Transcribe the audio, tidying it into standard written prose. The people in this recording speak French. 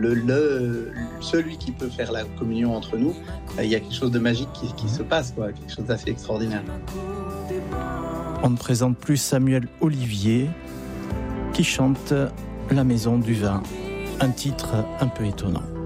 celui qui peut faire la communion entre nous, il y a quelque chose de magique qui se passe, quoi, quelque chose d'assez extraordinaire. On ne présente plus Samuel Olivier qui chante La Maison du Vin, un titre un peu étonnant.